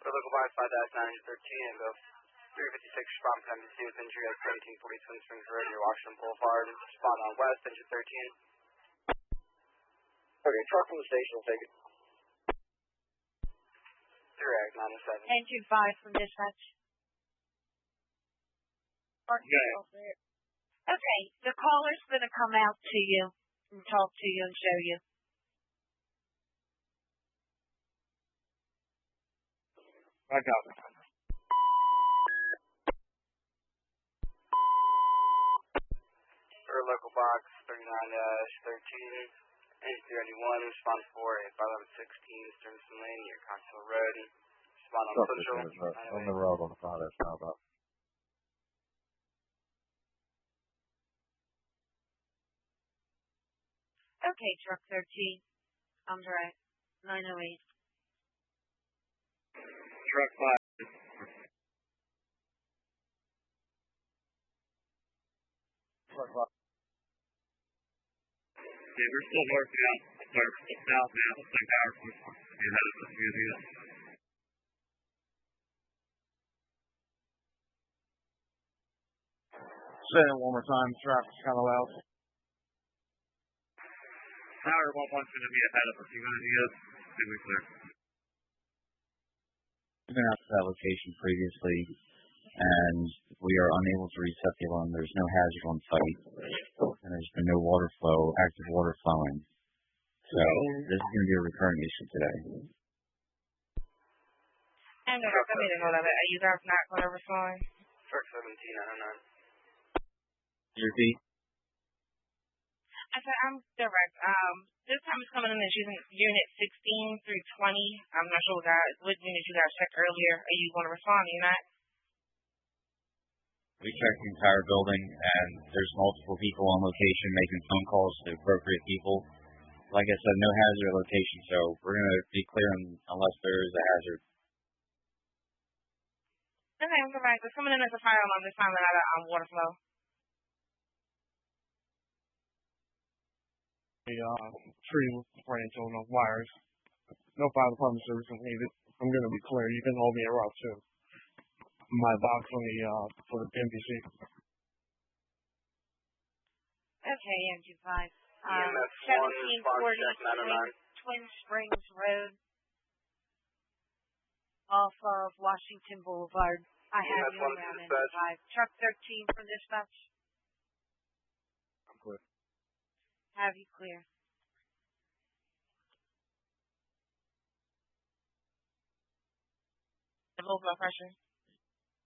For local box 5-913 and go 356 respond from MDC with injury at 1740 Twin Springs Road near Washington Boulevard. Respond on west, engine 13. Okay, truck from the station will take it. Direct 907. Engine 5 from dispatch. Okay. Okay, the caller's going to come out to you and talk to you and show you. I got it. For local box 39-13, N391, respond for a 51116 Stevenson Lane near Constable Road. Respond on Central. On the road on the 5-9. Okay, truck 13. I'm right. 908. Truck 5. Truck 5. Yeah, we're still working out. We're south now. It's like hours before we had it this museum. Say it one more time. Traffic's kind of loud. Tower 1 wants me to be ahead of us. You got any ideas? Did we clear? We've been out to that location previously, and we are unable to reset the alarm. There's no hazard on site, and there's been no water flow, active water flowing. So this is going to be a recurring issue today. And I made a note of it. Are you guys not going to respond? Truck 17, 909. Repeat. I said, I'm direct. This time it's coming in as unit 16 through 20. I'm not sure what unit you guys checked earlier. Are you going to respond? Are you not? We checked the entire building, and there's multiple people on location making phone calls to appropriate people. Like I said, no hazard location, so we're going to be clear unless there is a hazard. Okay, I'm direct. It's coming in as a fire alarm this time without water flow. The tree branch on the wires. No fire department service is needed. I'm going to be clear. You can hold me around too. My box on the for the NBC. Okay, engine 5. EMS 1, 1740 Twin Springs Road off of Washington Boulevard. I have you around engine 5. Truck 13 from dispatch. I'm clear. Have you clear? The low blood pressure.